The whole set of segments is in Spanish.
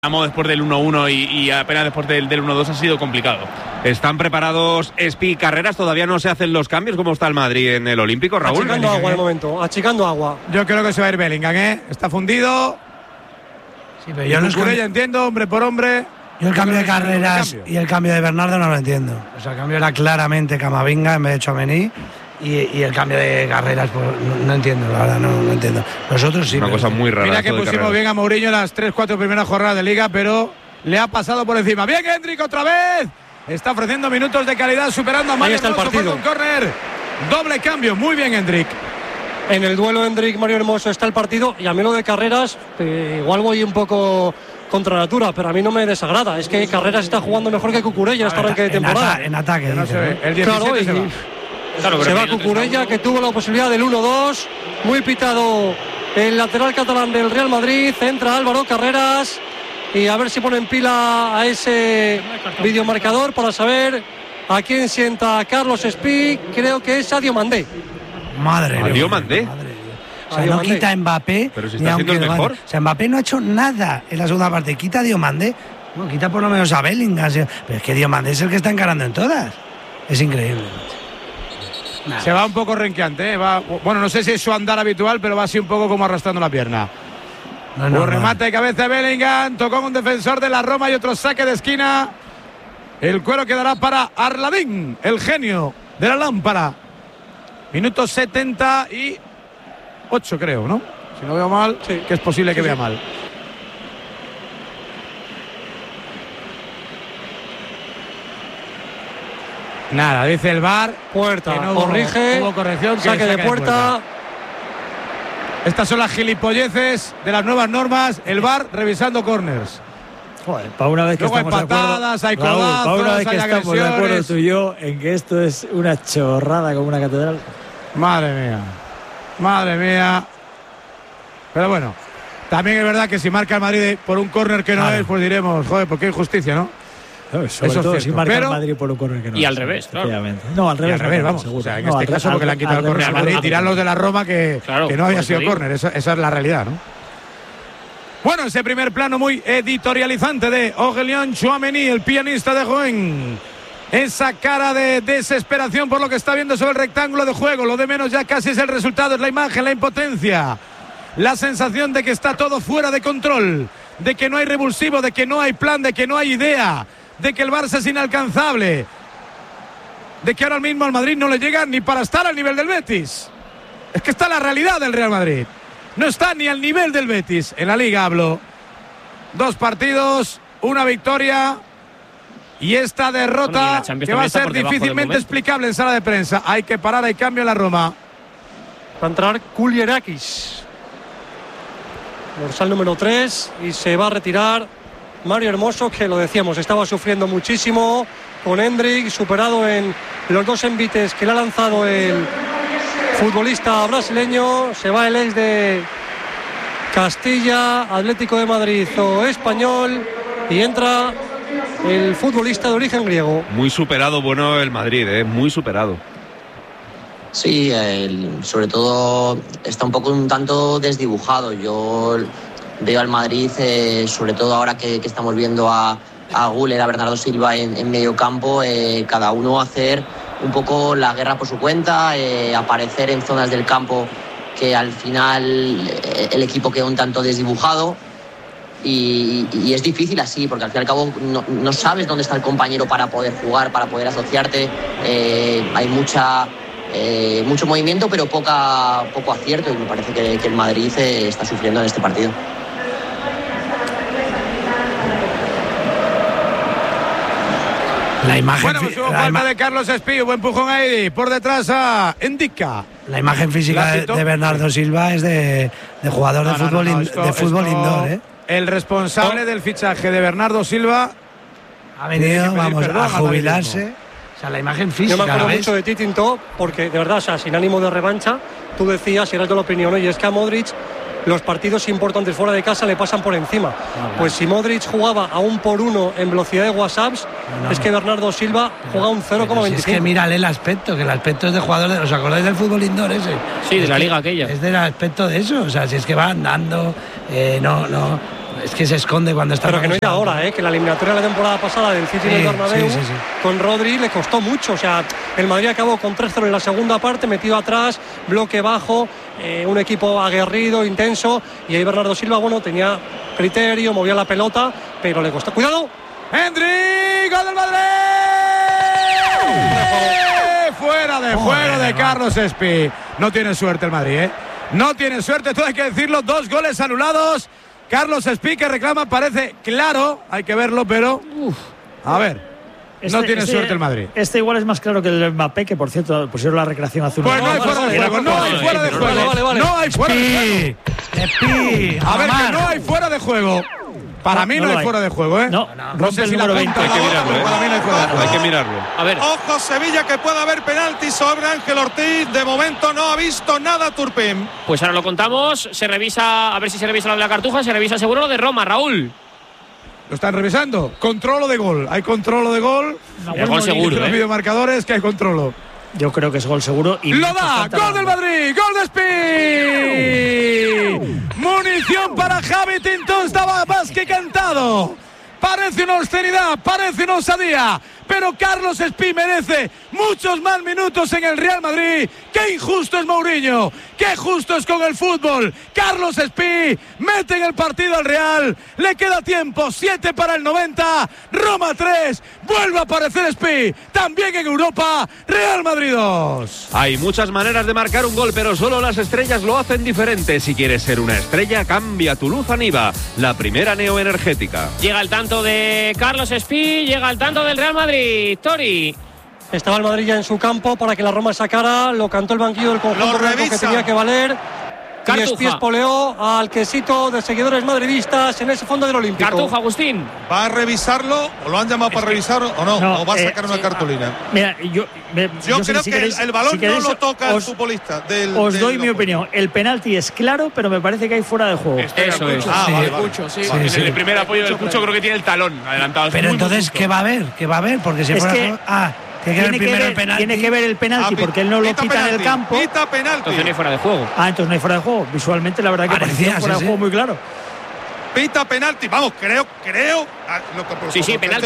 Después del 1-1 y apenas después del 1-2 ha sido complicado. ¿Están preparados Espi y Carreras? ¿Todavía no se hacen los cambios? ¿Cómo está el Madrid en el Olímpico, Raúl? Achicando agua de momento, achicando agua. Yo creo que se va a ir Bellingham, ¿eh? Está fundido. Sí, pero yo no ya entiendo, hombre por hombre. Yo el cambio de Carreras y el cambio de Bernardo no lo entiendo. O sea, el cambio era claramente Camavinga en vez de Tchouaméni. Y el cambio de Carreras, pues no entiendo, la verdad, no entiendo. Nosotros sí. Una cosa muy rara. Mira que pusimos bien a Mourinho en las 3-4 primeras jornadas de Liga, pero le ha pasado por encima. Bien, Hendrik otra vez. Está ofreciendo minutos de calidad, superando a Mario Hermoso. Ahí está el partido. Un córner. Doble cambio. Muy bien, Hendrik. En el duelo Hendrik-Mario Hermoso está el partido. Y a mí lo de Carreras, igual voy un poco contra natura, pero a mí no me desagrada. Es que Carreras está jugando mejor que Cucurella en este arranque de temporada. En ataque, no se ve. El 17 se va. Claro, se va Cucurella, que tuvo la posibilidad del 1-2. Muy pitado el lateral catalán del Real Madrid. Entra Álvaro Carreras. Y a ver si pone en pila a ese videomarcador para saber a quién sienta Carlos Espi. Creo que es a Diomandé. Madre mía. ¿Diomandé? O sea, no quita a Mbappé. Pero si está haciendo el mejor. O sea, Mbappé no ha hecho nada en la segunda parte. Quita a Diomandé. Bueno, quita por lo menos a Bellingham. Pero es que Diomandé es el que está encarando en todas. Es increíble. Se va un poco renqueante, ¿eh? Bueno, no sé si es su andar habitual, pero va así un poco como arrastrando la pierna. Un remate de cabeza de Bellingham, tocó un defensor de la Roma y otro saque de esquina. El cuero quedará para Arladín, el genio de la lámpara. Minuto 78, creo, ¿no? Si no veo mal, sí, que es posible que vea mal. Nada, dice el VAR. Puerta, no corrige, hubo corrección, saque de puerta. Estas son las gilipolleces de las nuevas normas. El VAR revisando corners. Joder, para una vez que luego estamos hay patadas, hay codazos, para una vez que hay estamos de acuerdo tú y yo en que esto es una chorrada como una catedral. Madre mía. Pero bueno, también es verdad que si marca el Madrid por un córner que no es, pues diremos, joder, porque hay injusticia, ¿no? No, sobre todo si marca el Madrid por un córner que no. Y al revés, claro. No, al revés, vamos. Seguro. O sea, en este caso, porque le han quitado el córner al Madrid, tirar los de la Roma que no había sido córner. Esa es la realidad, ¿no? Bueno, ese primer plano muy editorializante de Aurélien Tchouaméni, el pianista de Rouen. Esa cara de desesperación por lo que está viendo sobre el rectángulo de juego. Lo de menos ya casi es el resultado, es la imagen, la impotencia. La sensación de que está todo fuera de control, de que no hay revulsivo, de que no hay plan, de que no hay idea, de que el Barça es inalcanzable, de que ahora mismo al Madrid no le llega ni para estar al nivel del Betis. Es que está la realidad del Real Madrid. No está ni al nivel del Betis. En la Liga hablo. 2 partidos, 1 victoria y esta derrota que va a ser difícilmente explicable en sala de prensa. Hay que parar, hay cambio en la Roma. Va a entrar Kulierakis, dorsal número 3, y se va a retirar Mario Hermoso, que lo decíamos, estaba sufriendo muchísimo con Hendrik, superado en los 2 envites que le ha lanzado el futbolista brasileño. Se va el ex de Castilla, Atlético de Madrid o Español, y entra el futbolista de origen griego. Muy superado, bueno, el Madrid, muy superado. Sí, sobre todo está un tanto desdibujado. Yo veo al Madrid, sobre todo ahora que estamos viendo a Güler, a Bernardo Silva en medio campo, cada uno hacer un poco la guerra por su cuenta, aparecer en zonas del campo que al final el equipo queda un tanto desdibujado y es difícil así, porque al fin y al cabo no sabes dónde está el compañero para poder jugar, para poder asociarte. Hay mucho movimiento, pero poco acierto, y me parece que el Madrid está sufriendo en este partido. La imagen, bueno, pues hubo falta de Carlos Espí, buen empujón ahí, por detrás a Indica. La imagen física de Bernardo Silva es de jugador de fútbol indoor, ¿eh? El responsable del fichaje de Bernardo Silva ha venido, a jubilarse. O sea, la imagen física. Yo me acuerdo mucho de ti, Tinto, porque de verdad, o sea, sin ánimo de revancha, tú decías, y eras de la opinión, y es que a Modric los partidos importantes fuera de casa le pasan por encima. Pues si Modric jugaba a 1-por-1 en velocidad de WhatsApps, es que Bernardo Silva juega un 0,25. Si es que mírale el aspecto, que el aspecto es de jugador. ¿Os acordáis del fútbol indoor ese? Sí, de la liga aquella. Es del aspecto de eso. O sea, si es que va andando, Es que se esconde cuando está. Pero que no era ahora, que la eliminatoria de la temporada pasada del City del Bernabéu con Rodri le costó mucho. O sea, el Madrid acabó con 3-0 en la segunda parte, metido atrás, bloque bajo, un equipo aguerrido, intenso. Y ahí Bernardo Silva, bueno, tenía criterio, movía la pelota, pero le costó. ¡Cuidado! ¡Endrick! ¡Gol del Madrid! Fuera de juego de Carlos Espí. No tiene suerte el Madrid, No tiene suerte, todo hay que decirlo. 2 goles anulados. Carlos Espí que reclama, parece claro, hay que verlo, pero a ver, no tiene suerte el Madrid. Este igual es más claro que el Mbappé, que por cierto pusieron la recreación azul. Pues no hay fuera de juego, no hay fuera de juego. No hay fuera de juego. Espí, a ver, que no hay fuera de juego. Para mí no hay fuera de juego, No sé si el número 20. Hay que mirarlo, Para mí no hay fuera de juego. Hay que mirarlo. A ver. Ojo Sevilla, que puede haber penalti sobre Ángel Ortiz. De momento no ha visto nada Turpin. Pues ahora lo contamos. Se revisa, a ver si se revisa lo de la Cartuja. Se revisa seguro lo de Roma, Raúl. ¿Lo están revisando? Controlo de gol. Hay controlo de gol. El gol seguro. Los videomarcadores que hay controlo. Yo creo que es gol seguro. Y ¡lo da! ¡Gol del Madrid! ¡Gol de Espí! Munición para Javi Tintón. Estaba más que cantado. Parece una obscenidad, parece una osadía, pero Carlos Espí merece muchos más minutos en el Real Madrid. ¡Qué injusto es Mourinho! ¡Qué justo es con el fútbol! Carlos Espí mete en el partido al Real. Le queda tiempo, 7 para el 90. Roma 3, vuelve a aparecer Espí. También en Europa, Real Madrid 2. Hay muchas maneras de marcar un gol, pero solo las estrellas lo hacen diferente. Si quieres ser una estrella, cambia tu luz a Niva, la primera neoenergética. Llega el tanto de Carlos Espí, llega el tanto del Real Madrid. Tori. Estaba el Madrid ya en su campo para que la Roma sacara, lo cantó el banquillo del conjunto blanco que tenía que valer. Cartuja. Y Espí espoleó al quesito de seguidores madridistas en ese fondo del Olímpico. Cartuja, Agustín. ¿Va a revisarlo? ¿O lo han llamado para revisar o no? ¿O va a sacar una cartulina? Mira, yo creo que el balón no lo toca el futbolista. Os doy mi opinión. El penalti es claro, pero me parece que hay fuera de juego. Eso es. En el primer apoyo del Cucho creo que tiene el talón adelantado. Pero entonces, ¿qué va a haber? ¿Qué va a haber? Porque si fuera tiene que ver el penalti porque él no lo pita en el campo. Pita penalti. Entonces no hay fuera de juego. Entonces no hay fuera de juego. Visualmente la verdad que parecía fuera de juego muy claro. Pita penalti. Vamos, creo. Sí, penalti.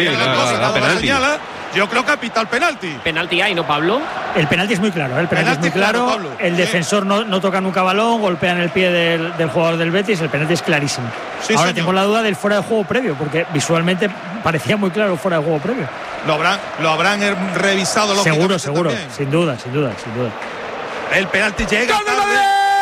Yo creo que ha pitado el penalti. Penalti hay, ¿no, Pablo? El penalti es muy claro. El penalti es muy claro. Pablo. El defensor no toca nunca balón, golpea en el pie del jugador del Betis. El penalti es clarísimo. Sí, ahora señor. tengo la duda del fuera de juego previo, porque visualmente parecía muy claro el fuera de juego previo. Lo habrán revisado. Seguro. También. Sin duda. El penalti llega tarde.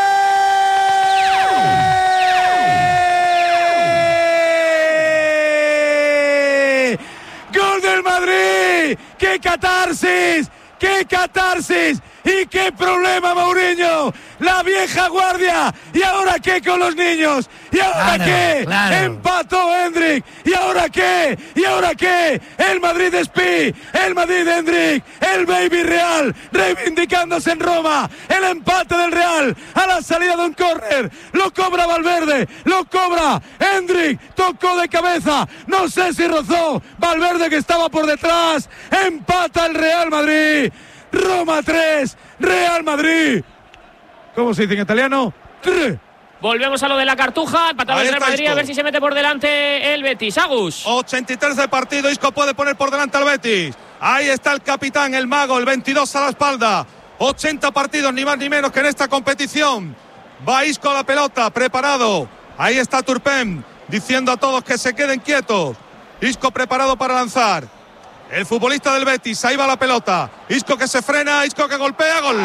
¡Gol del Madrid! ¡Qué catarsis! ¡Qué catarsis! ¡Y qué problema, Mourinho! La vieja guardia. ¿Y ahora qué con los niños? ¿Y ahora qué? Empató Endrick. ¿Y ahora qué? ¿Y ahora qué? El Madrid de Espí, el Madrid de Endrick, el Baby Real reivindicándose en Roma. El empate del Real a la salida de un córner. Lo cobra Valverde, lo cobra Endrick. Tocó de cabeza. No sé si rozó Valverde, que estaba por detrás. Empata el Real Madrid. Roma 3, Real Madrid. ¿Cómo se dice en italiano? 3. Volvemos a lo de la Cartuja. Empatado el Real Madrid, a ver si se mete por delante el Betis. Agus. 83 de partido. Isco puede poner por delante al Betis. Ahí está el capitán, el mago, el 22 a la espalda. 80 partidos, ni más ni menos que en esta competición. Va Isco a la pelota, preparado. Ahí está Turpin, diciendo a todos que se queden quietos. Isco preparado para lanzar. El futbolista del Betis, ahí va la pelota. Isco que se frena, Isco que golpea, gol. ¡Gol!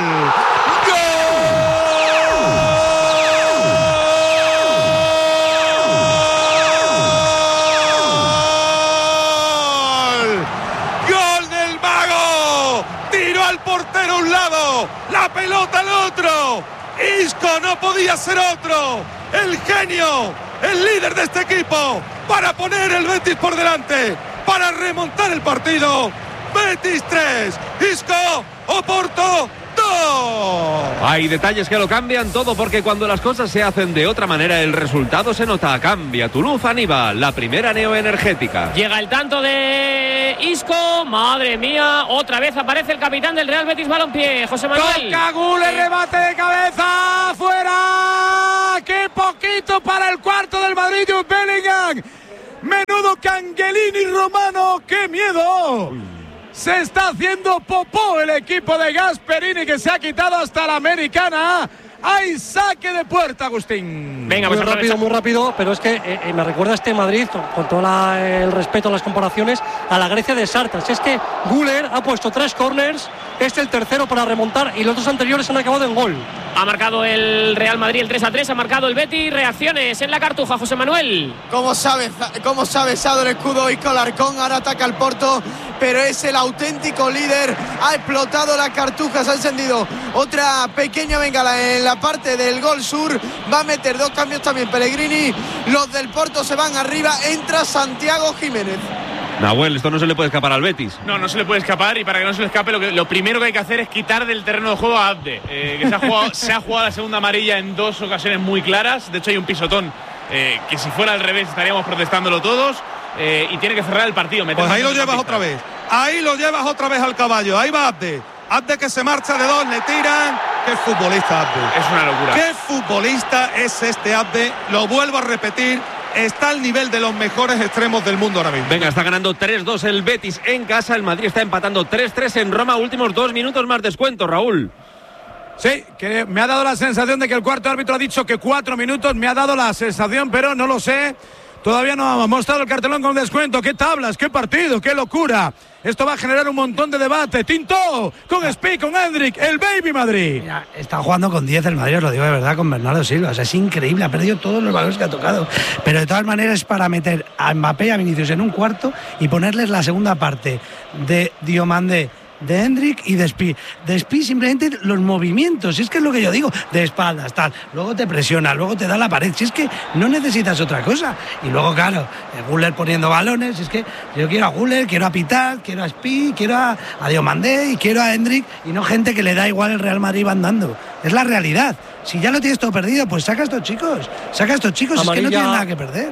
¡Gol del mago! Tiró al portero a un lado, la pelota al otro. Isco no podía ser otro. El genio, el líder de este equipo, para poner el Betis por delante, para remontar el partido. Betis 3, Isco, Oporto 2. Hay detalles que lo cambian todo, porque cuando las cosas se hacen de otra manera el resultado se nota. Cambia tu luz a Niva, la primera neoenergética. Llega el tanto de Isco. Madre mía, otra vez aparece el capitán del Real Betis Balompié, José Manuel. Toca Gule, remate de cabeza, fuera. ¡Qué poquito! patito para el cuarto del Madrid, Jude Bellingham. Menudo Cangelini romano, ¡qué miedo! Se está haciendo popó el equipo de Gasperini, que se ha quitado hasta la americana. ¡Hay saque de puerta, Agustín! Venga, muy rápido, pero es que me recuerda este Madrid, con todo el respeto a las comparaciones, a la Grecia de Sartas. Es que Güler ha puesto 3 corners, es el tercero para remontar y los 2 anteriores han acabado en gol. Ha marcado el Real Madrid el 3-3, ha marcado el Betis. Reacciones en la Cartuja, José Manuel. Como sabe Sado el escudo y Colarcón, ahora ataca el Porto, pero es el auténtico líder. Ha explotado la Cartuja, se ha encendido otra pequeña bengala en la parte del gol sur. Va a meter 2 cambios también Pellegrini. Los del Porto se van arriba, entra Santiago Jiménez. Nahuel, esto no se le puede escapar al Betis. No se le puede escapar, y para que no se le escape lo primero que hay que hacer es quitar del terreno de juego a Abde, que se ha jugado la segunda amarilla en 2 ocasiones muy claras. De hecho hay un pisotón que si fuera al revés estaríamos protestándolo todos, y tiene que cerrar el partido. Pues ahí lo llevas otra vez, al caballo. Ahí va Abde que se marcha de 2, le tiran. Qué futbolista Abde, es una locura. Qué futbolista es este Abde, lo vuelvo a repetir. Está al nivel de los mejores extremos del mundo ahora mismo. Venga, está ganando 3-2 el Betis en casa. El Madrid está empatando 3-3 en Roma. Últimos 2 minutos más descuento, Raúl. Sí, que me ha dado la sensación de que el cuarto árbitro ha dicho que 4 minutos. Me ha dado la sensación, pero no lo sé. Todavía no ha mostrado el cartelón con descuento. ¡Qué tablas! ¡Qué partido! ¡Qué locura! Esto va a generar un montón de debate. Tinto, con Spi, con Endrick, el Baby Madrid. Mira, está jugando con 10 el Madrid, os lo digo de verdad, con Bernardo Silva. O sea, es increíble, ha perdido todos los balones que ha tocado. Pero de todas maneras es para meter a Mbappé y a Vinicius en un cuarto y ponerles la segunda parte de Diomandé, de Endrick y de Spi. De Spi simplemente los movimientos, si es que es lo que yo digo, de espaldas, tal. Luego te presiona, luego te da la pared, si es que no necesitas otra cosa. Y luego, claro, Güler poniendo balones, si es que yo quiero a Güler, quiero a Pitat, quiero a Spi, quiero a Diomandé y quiero a Endrick, y no gente que le da igual el Real Madrid va andando. Es la realidad. Si ya lo tienes todo perdido, pues saca a estos chicos, amarilla, es que no tienen nada que perder.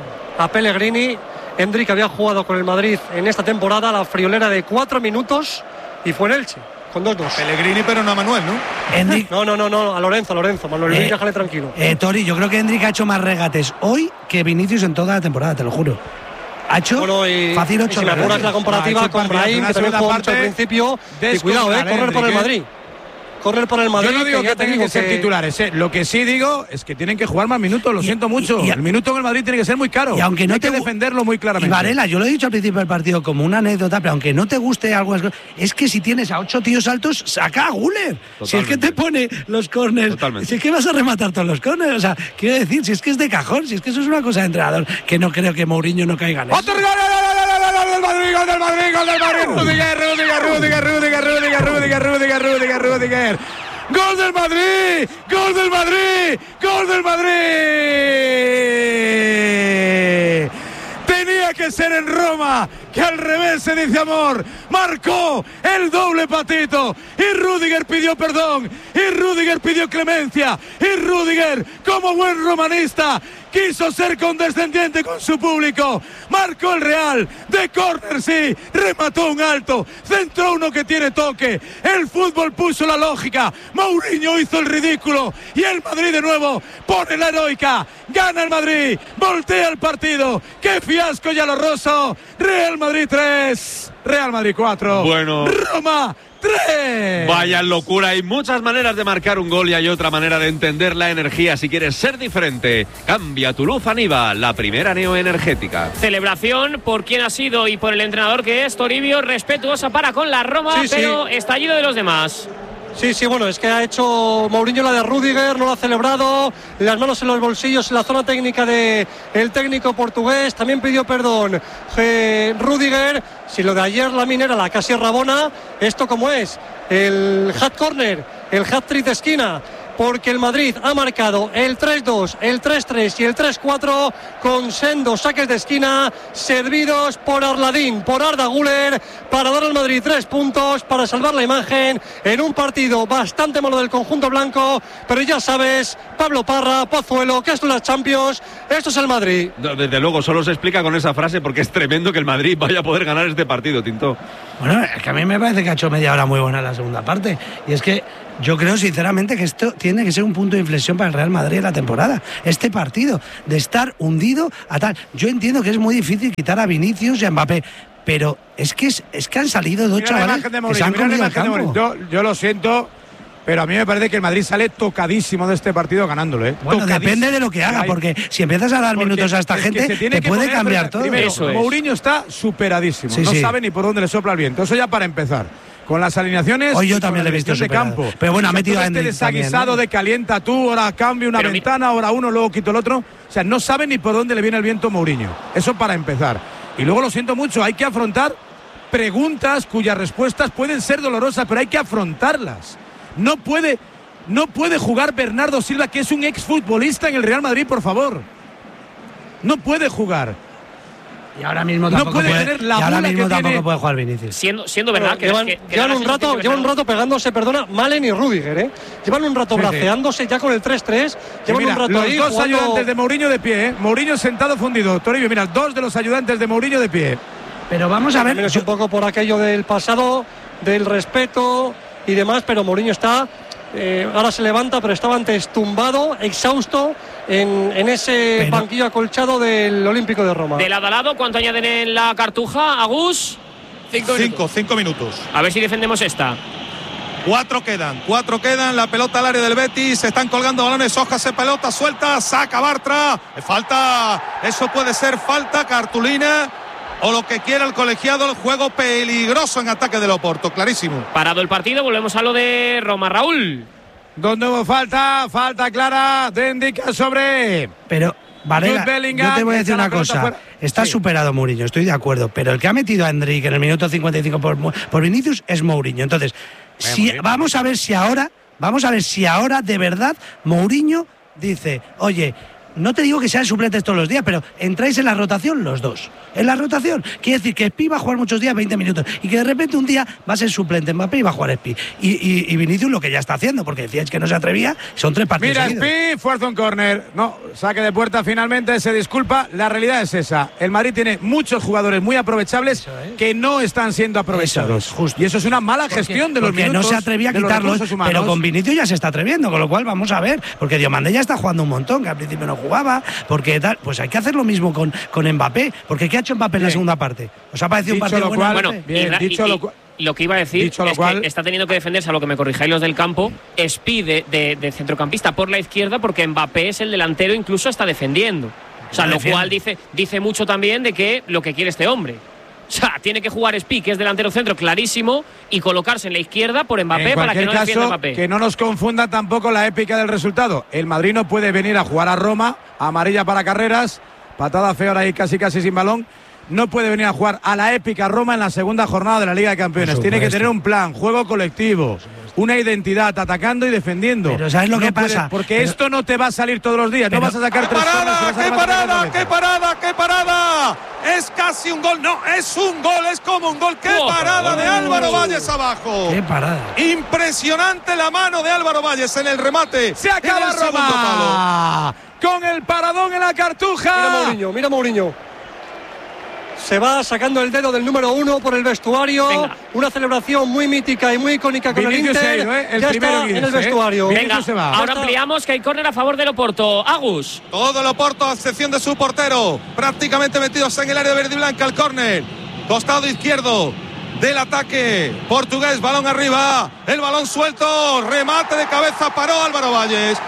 A Pellegrini. Endrick había jugado con el Madrid en esta temporada la friolera de 4 minutos y fue en Elche, con 2-2. Pellegrini, pero no a Manuel, ¿no? Endrick. No, a Lorenzo. Manuel, déjale tranquilo. Tori, yo creo que Endrick ha hecho más regates hoy que Vinicius en toda la temporada, te lo juro. Ha hecho fácil 8 si me apuras la comparativa con Brahim, que también jugó mucho al principio. Y cuidado, correr por el Madrid. Correr por el Madrid. Yo no digo que tengan que ser titulares, Lo que sí digo es que tienen que jugar más minutos, lo siento mucho. El minuto en el Madrid tiene que ser muy caro. Y aunque no hay que defenderlo muy claramente. Y Varela, yo lo he dicho al principio del partido como una anécdota, pero aunque no te guste algo, es que si tienes a 8 tíos altos, saca a Güler. Si es que te pone los córners, si es que vas a rematar todos los córners, o sea, quiero decir, si es que es de cajón, si es que eso es una cosa de entrenador, que no creo que Mourinho no caiga en eso. ¡Otro gol del Madrid! ¡Gol del Madrid! ¡Rudiger! ¡Gol del Madrid! ¡Gol del Madrid! ¡Gol del Madrid! Tenía que ser en Roma, que al revés se dice amor. Marcó el doble patito y Rudiger pidió perdón y Rudiger pidió clemencia y Rudiger, como buen romanista, quiso ser condescendiente con su público. Marcó el Real de córner, sí, remató un alto, centró uno que tiene toque. El fútbol puso la lógica, Mourinho hizo el ridículo y el Madrid de nuevo pone la heroica. Gana el Madrid, voltea el partido. ¡Qué fiasco ya lo roso! Real Madrid 3, Real Madrid 4. Bueno, Roma 3. Vaya locura, hay muchas maneras de marcar un gol y hay otra manera de entender la energía. Si quieres ser diferente, cambia tu luz a Niva, la primera neoenergética. Celebración por quien ha sido y por el entrenador que es Toribio, respetuosa para con la Roma, pero estallido de los demás. Sí, bueno, es que ha hecho Mourinho la de Rudiger, no lo ha celebrado, las manos en los bolsillos en la zona técnica del técnico portugués, también pidió perdón Rudiger. Si lo de ayer Lamine era la casi rabona, ¿esto cómo es? El hat corner, el hat trick de esquina, porque el Madrid ha marcado el 3-2, el 3-3 y el 3-4 con sendos saques de esquina servidos por Arladín, por Arda Güler, para dar al Madrid 3 puntos, para salvar la imagen en un partido bastante malo del conjunto blanco, pero ya sabes, Pablo Parra, Pozuelo, que esto es la Champions, esto es el Madrid. Desde luego, solo se explica con esa frase porque es tremendo que el Madrid vaya a poder ganar este partido, Tinto. Bueno, es que a mí me parece que ha hecho media hora muy buena la segunda parte, y es que Yo creo sinceramente que esto tiene que ser un punto de inflexión para el Real Madrid en la temporada. Este partido, de estar hundido a tal. Yo entiendo que es muy difícil quitar a Vinicius y a Mbappé, pero es que han salido dos chavales que se han comido el campo. Yo lo siento, pero a mí me parece que el Madrid sale tocadísimo de este partido ganándolo. Bueno, depende de lo que haga, porque si empiezas a dar minutos a esta gente, te puede cambiar todo. Primero, Mourinho está superadísimo, no sabe ni por dónde le sopla el viento. Eso ya para empezar. Con las alineaciones, hoy yo también le he visto de campo. Pero bueno, ha metido a Endrick desaguisado también, ¿no? De calienta tú, ahora cambio una ventana, ahora uno, luego quito el otro. O sea, no sabe ni por dónde le viene el viento Mourinho. Eso para empezar. Y luego lo siento mucho, hay que afrontar preguntas cuyas respuestas pueden ser dolorosas, pero hay que afrontarlas. No puede jugar Bernardo Silva, que es un exfutbolista en el Real Madrid, por favor. No puede jugar. Y ahora mismo tampoco puede jugar Vinicius. Siendo verdad que llevan un rato pegándose, Malen y Rüdiger, Llevan un rato braceándose ya con el 3-3. Llevan un rato los ahí dos jugando... ayudantes de Mourinho de pie, Mourinho sentado fundido. Toribio, mira, dos de los ayudantes de Mourinho de pie. Pero vamos a ver. Es un poco por aquello del pasado, del respeto y demás, pero Mourinho está... ahora se levanta, pero estaba antes tumbado, exhausto en ese banquillo acolchado del Olímpico de Roma. De lado a lado, ¿cuánto añaden en la Cartuja, Agus? 5 minutos. A ver si defendemos esta. 4 quedan, la pelota al área del Betis, se están colgando balones, Ojase pelota suelta, saca Bartra, falta, eso puede ser falta, cartulina o lo que quiera el colegiado, el juego peligroso en ataque del Oporto, clarísimo. Parado el partido, volvemos a lo de Roma, Raúl. Donde hubo falta clara de indica sobre... Pero, Varela, yo te voy a decir una cosa, está superado Mourinho, estoy de acuerdo, pero el que ha metido a Endrick en el minuto 55 por Vinicius es Mourinho. Entonces, vamos a ver si ahora de verdad Mourinho dice, oye, no te digo que sean suplentes todos los días, pero entráis en la rotación los dos. En la rotación. Quiere decir que Spi va a jugar muchos días, 20 minutos. Y que de repente un día va a ser suplente Mbappé y va a jugar Spi. Y Vinicius lo que ya está haciendo, porque decíais que no se atrevía, son 3 partidos Mira, seguidos. Spi, fuerza un córner. No, saque de puerta finalmente, se disculpa. La realidad es esa. El Madrid tiene muchos jugadores muy aprovechables que no están siendo aprovechados. Justo. Y eso es una mala gestión de los minutos. Porque no se atrevía a quitarlos, pero con Vinicius ya se está atreviendo, con lo cual vamos a ver. Porque Diomandé ya está jugando un montón, que al principio no jugaba, porque tal, pues hay que hacer lo mismo con Mbappé, porque ¿qué ha hecho Mbappé en la segunda parte? ¿Os ha parecido un partido bueno? Lo que iba a decir es que está teniendo que defenderse, a lo que me corrijáis los del campo, Spi de centrocampista por la izquierda, porque Mbappé es el delantero, incluso está defendiendo. O sea, lo cual dice mucho también de que lo que quiere este hombre. O sea, tiene que jugar Spi, que es delantero centro clarísimo, y colocarse en la izquierda por Mbappé para que no defienda Mbappé. Que no nos confunda tampoco la épica del resultado. El Madrid no puede venir a jugar a Roma, amarilla para Carreras, patada fea ahora ahí casi sin balón. No puede venir a jugar a la épica Roma en la segunda jornada de la Liga de Campeones. Tiene que tener un plan, juego colectivo, una identidad, atacando y defendiendo. Pero ¿sabes lo que pasa? Porque esto no te va a salir todos los días. No vas a sacar tres corners. ¡Qué parada! Es casi un gol. No, es un gol, es como un gol. ¡Qué parada de Álvaro Valles abajo! ¡Qué parada! Impresionante la mano de Álvaro Valles en el remate. ¡Se acaba Roma! Con el paradón en la Cartuja. Mira Mourinho. Se va sacando el dedo del número 1 por el vestuario. Venga. Una celebración muy mítica y muy icónica con Vinicius el Inter. El ya está en el vestuario. Venga, ahora ampliamos que hay córner a favor del Oporto. Agus. Todo el Oporto a excepción de su portero. Prácticamente metidos en el área verde y blanca. El córner. Costado izquierdo del ataque portugués. Balón arriba. El balón suelto. Remate de cabeza. Paró Álvaro Valles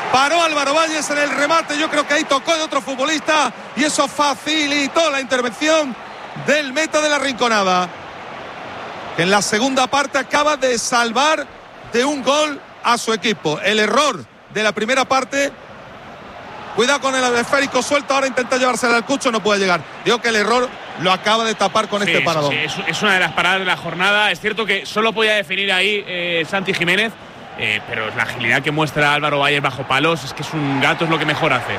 en el remate. Yo creo que ahí tocó de otro futbolista y eso facilitó la intervención del meta de la Rinconada, que en la segunda parte acaba de salvar de un gol a su equipo. El error de la primera parte, cuidado con el esférico suelto, ahora intenta llevársela al Cucho, no puede llegar. Digo que el error lo acaba de tapar con este paradón. Sí, es una de las paradas de la jornada. Es cierto que solo podía definir ahí Santi Jiménez. Pero la agilidad que muestra Álvaro Valles bajo palos, es que es un gato, es lo que mejor hace.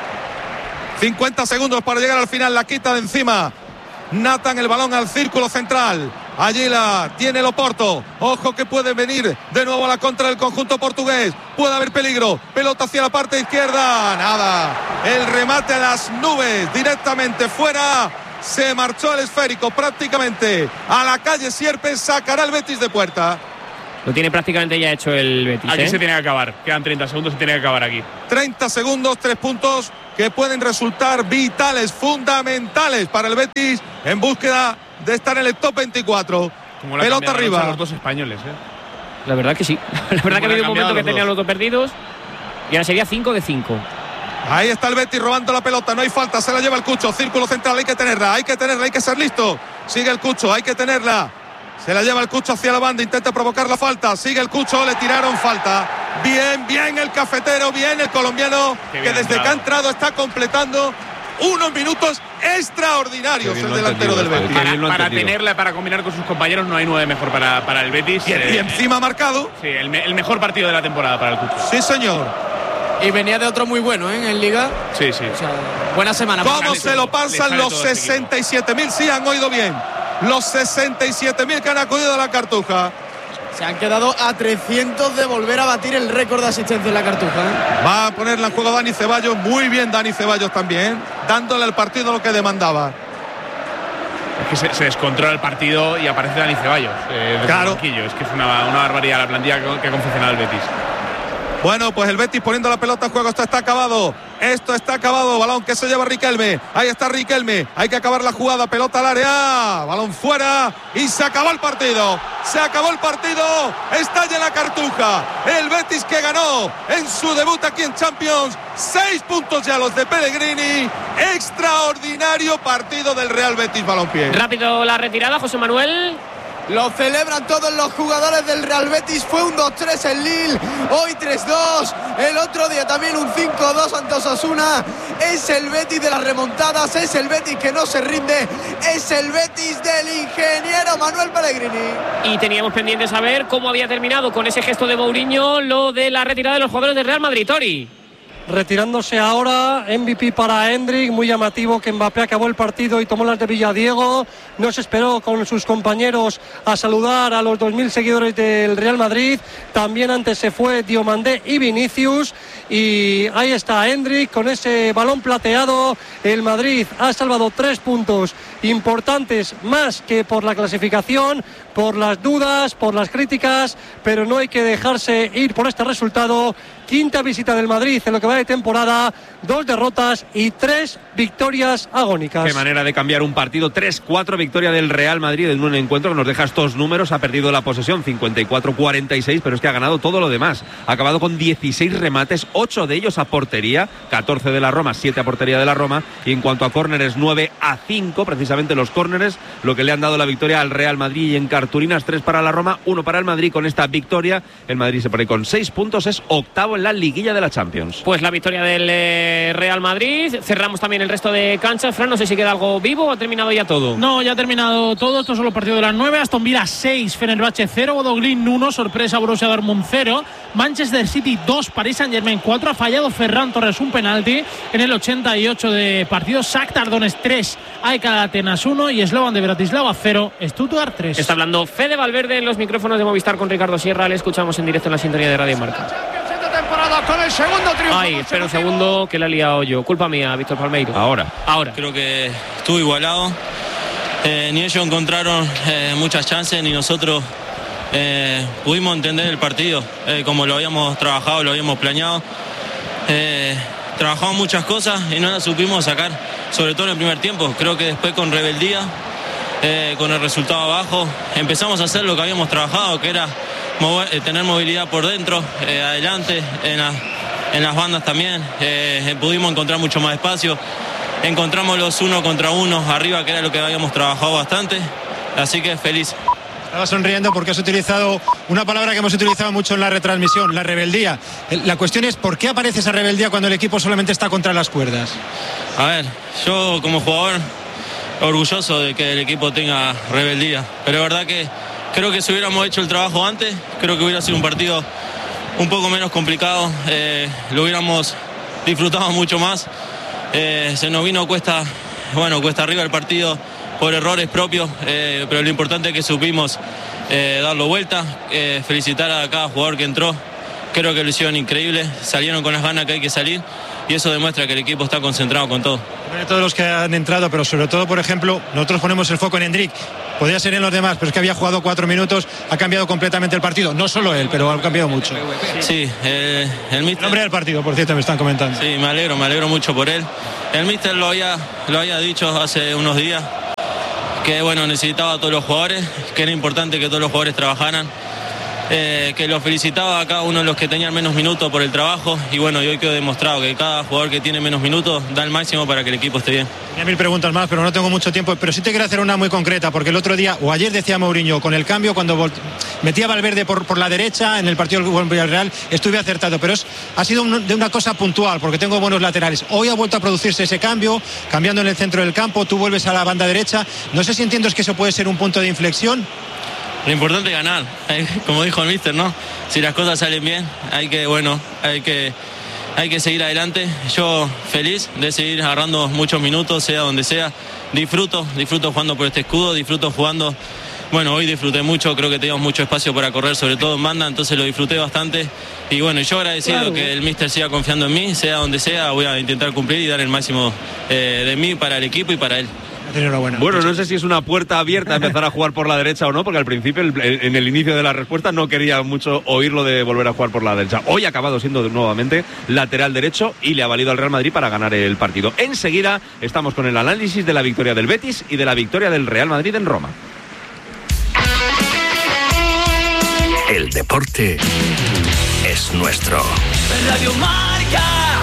50 segundos para llegar al final, la quita de encima Nathan, el balón al círculo central. Allí la tiene el Oporto. Ojo que puede venir de nuevo a la contra del conjunto portugués. Puede haber peligro. Pelota hacia la parte izquierda. Nada. El remate a las nubes. Directamente fuera. Se marchó el esférico prácticamente a la calle Sierpes. Sacará el Betis de puerta. Lo tiene prácticamente ya hecho el Betis. Aquí se tiene que acabar. Quedan 30 segundos, se tiene que acabar aquí. 30 segundos, 3 puntos que pueden resultar vitales, fundamentales para el Betis en búsqueda de estar en el top 24. Pelota arriba. Los dos españoles, La verdad que sí. La verdad que ha habido un momento que tenían los dos perdidos y ahora sería 5 de 5. Ahí está el Betis robando la pelota, no hay falta, se la lleva el Cucho, círculo central, hay que tenerla, hay que ser listo. Sigue el Cucho, hay que tenerla. Se la lleva el Cucho hacia la banda, intenta provocar la falta, sigue el Cucho, le tiraron falta. Bien el cafetero, bien el colombiano, que desde que ha entrado está completando unos minutos extraordinarios el delantero del Betis. Para tenerla, para combinar con sus compañeros, no hay 9 mejor para el Betis. Y encima ha marcado. Sí, el mejor partido de la temporada para el Cucho. Sí, señor. Y venía de otro muy bueno, en Liga. Sí. O sea, buena semana. ¿Cómo se lo pasan los 67.000? Sí, han oído bien. Los 67.000 que han acudido a la Cartuja. Se han quedado a 300 de volver a batir el récord de asistencia en la Cartuja. Va a ponerla en juego Dani Ceballos. Muy bien Dani Ceballos también, dándole al partido lo que demandaba. Es que se descontrola el partido y aparece Dani Ceballos. Claro. Es que es una barbaridad la plantilla que ha confeccionado el Betis. Bueno, pues el Betis poniendo la pelota en juego. Esto está acabado. Balón que se lleva Riquelme. Ahí está Riquelme. Hay que acabar la jugada. Pelota al área. Balón fuera. Y se acabó el partido. Está ya la Cartuja. El Betis que ganó en su debut aquí en Champions. 6 puntos ya los de Pellegrini. Extraordinario partido del Real Betis Balompié. Rápido la retirada, José Manuel. Lo celebran todos los jugadores del Real Betis. Fue un 2-3 en Lille, hoy 3-2. El otro día también un 5-2 ante Osasuna. Es el Betis de las remontadas, es el Betis que no se rinde, es el Betis del ingeniero Manuel Pellegrini. Y teníamos pendiente saber cómo había terminado con ese gesto de Mourinho lo de la retirada de los jugadores del Real Madrid. Tori. Retirándose ahora, MVP para Endrick, muy llamativo que Mbappé acabó el partido y tomó las de Villadiego, no se esperó con sus compañeros a saludar a los 2.000 seguidores del Real Madrid, también antes se fue Diomandé y Vinicius, y ahí está Endrick con ese balón plateado. El Madrid ha salvado 3 puntos importantes, más que por la clasificación, por las dudas, por las críticas, pero no hay que dejarse ir por este resultado. Quinta visita del Madrid en lo que va de temporada, 2 derrotas y 3 victorias agónicas. Qué manera de cambiar un partido. 3-4 victoria del Real Madrid en un encuentro que nos deja estos números. Ha perdido la posesión 54-46, pero es que ha ganado todo lo demás. Ha acabado con 16 remates, 8 de ellos a portería, 14 de la Roma, 7 a portería de la Roma, y en cuanto a córneres, 9-5, precisamente los córneres, lo que le han dado la victoria al Real Madrid. Y en cartulinas, 3 para la Roma, 1 para el Madrid. Con esta victoria el Madrid se pone con 6 puntos, es octavo en la liguilla de la Champions. Pues la victoria del Real Madrid. Cerramos también el resto de canchas. Fran, no sé si queda algo vivo o ha terminado ya todo. No, ya ha terminado todo. Estos son los partidos de las 9. Aston Villa 6, Fenerbahce 0, Bodoglin 1, sorpresa Borussia Dortmund 0, Manchester City 2, Paris Saint-Germain 4. Ha fallado Ferran Torres un penalti en el 88 de partido. Shakhtar Donetsk 3, AEK Atenas 1 y Slovan de Bratislava 0, Stuttgart 3. Está hablando Fede Valverde en los micrófonos de Movistar con Ricardo Sierra. Le escuchamos en directo en la sintonía de Radio Marca. Con el segundo triunfo. Ay, espera un segundo que la he liado yo. Culpa mía, Víctor Palmeiro. Ahora. Creo que estuvo igualado. Ni ellos encontraron muchas chances, ni nosotros pudimos entender el partido como lo habíamos trabajado, lo habíamos planeado. Trabajamos muchas cosas y no las supimos sacar, sobre todo en el primer tiempo. Creo que después con rebeldía, con el resultado abajo, empezamos a hacer lo que habíamos trabajado, que era tener movilidad por dentro, adelante, en las bandas también. Pudimos encontrar mucho más espacio. Encontramos los 1 contra 1 arriba, que era lo que habíamos trabajado bastante. Así que feliz. Estaba sonriendo porque has utilizado una palabra que hemos utilizado mucho en la retransmisión, la rebeldía. La cuestión es, ¿por qué aparece esa rebeldía cuando el equipo solamente está contra las cuerdas? A ver, yo como jugador orgulloso de que el equipo tenga rebeldía, pero es verdad que creo que si hubiéramos hecho el trabajo antes, creo que hubiera sido un partido un poco menos complicado, lo hubiéramos disfrutado mucho más. Se nos vino cuesta arriba el partido por errores propios, pero lo importante es que supimos darlo vuelta. Felicitar a cada jugador que entró, creo que lo hicieron increíble, salieron con las ganas que hay que salir y eso demuestra que el equipo está concentrado con todo. Todos los que han entrado, pero sobre todo, por ejemplo, nosotros ponemos el foco en Endrick. Podría ser en los demás, pero es que había jugado 4 minutos, ha cambiado completamente el partido. No solo él, pero ha cambiado mucho. Sí, el míster... Nombre del partido, por cierto, me están comentando. Sí, me alegro mucho por él. El míster lo había dicho hace unos días, que bueno, necesitaba a todos los jugadores, que era importante que todos los jugadores trabajaran. Que los felicitaba a cada uno de los que tenían menos minutos por el trabajo, y bueno, y hoy quedó demostrado que cada jugador que tiene menos minutos da el máximo para que el equipo esté bien. Tenía 1000 preguntas más, pero no tengo mucho tiempo, pero sí te quiero hacer una muy concreta, porque el otro día, o ayer decía Mourinho, con el cambio, cuando metía a Valverde por la derecha, en el partido del Villarreal, estuve acertado, pero ha sido de una cosa puntual, porque tengo buenos laterales. Hoy ha vuelto a producirse ese cambio, cambiando en el centro del campo, tú vuelves a la banda derecha. No sé si entiendes que eso puede ser un punto de inflexión. Lo importante es ganar, como dijo el míster, ¿no? Si las cosas salen bien, hay que seguir adelante. Yo feliz de seguir agarrando muchos minutos, sea donde sea. Disfruto jugando por este escudo, disfruto jugando. Bueno, hoy disfruté mucho, creo que teníamos mucho espacio para correr, sobre todo en banda, entonces lo disfruté bastante. Y bueno, yo agradecido que el míster siga confiando en mí, sea donde sea, voy a intentar cumplir y dar el máximo de mí para el equipo y para él. Bueno, no sé si es una puerta abierta a empezar a jugar por la derecha o no, porque al principio, en el inicio de la respuesta, no quería mucho oírlo de volver a jugar por la derecha. Hoy ha acabado siendo nuevamente lateral derecho y le ha valido al Real Madrid para ganar el partido. Enseguida estamos con el análisis de la victoria del Betis y de la victoria del Real Madrid en Roma. El deporte es nuestro. Radio Marca.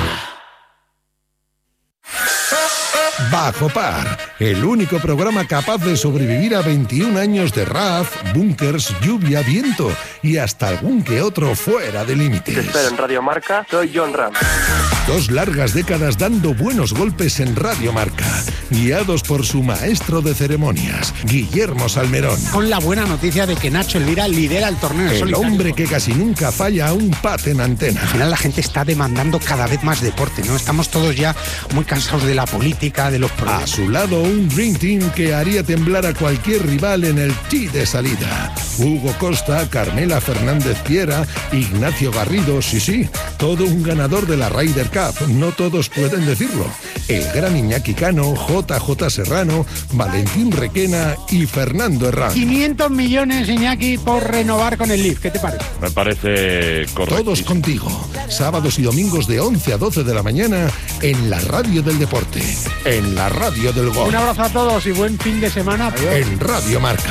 Bajo Par, el único programa capaz de sobrevivir a 21 años de RAF, búnkers, lluvia, viento y hasta algún que otro fuera de límites. Te espero en Radio Marca, soy John Ram. 2 largas décadas dando buenos golpes en Radio Marca, guiados por su maestro de ceremonias, Guillermo Salmerón. Con la buena noticia de que Nacho Elvira lidera el torneo en solitario. El hombre que casi nunca falla a un pat en antena. Al final la gente está demandando cada vez más deporte, ¿no? Estamos todos ya muy cansados de la política, de los problemas. A su lado, un Dream Team que haría temblar a cualquier rival en el tee de salida. Hugo Costa, Carmela Fernández Piera, Ignacio Garrido, sí, todo un ganador de la Ryder Cup. No todos pueden decirlo. El gran Iñaki Cano, JJ Serrano, Valentín Requena y Fernando Herrán. 500 millones, Iñaki, por renovar con el Leaf. ¿Qué te parece? Me parece correcto. Todos contigo. Sábados y domingos de 11 a 12 de la mañana en la radio del deporte. En la radio del gol. Un abrazo a todos y buen fin de semana. Adiós. En Radio Marca.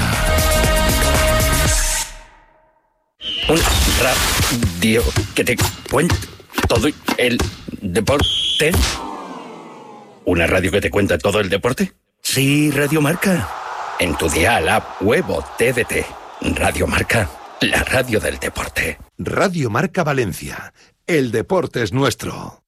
Un radio que te cuenta todo el deporte. ¿Una radio que te cuenta todo el deporte? Sí, Radio Marca. En tu dial, app, web o TDT. Radio Marca, la radio del deporte. Radio Marca Valencia. El deporte es nuestro.